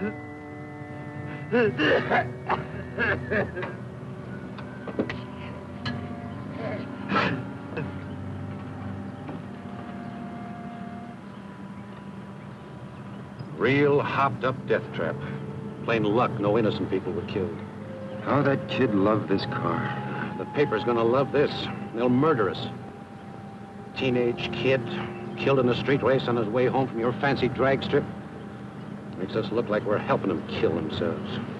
Real hopped-up death trap. Plain luck, no innocent people were killed. How that kid loved this car. The paper's gonna love this. They'll murder us. Teenage kid, killed in a street race on his way home from your fancy drag strip. Makes us look like we're helping them kill themselves.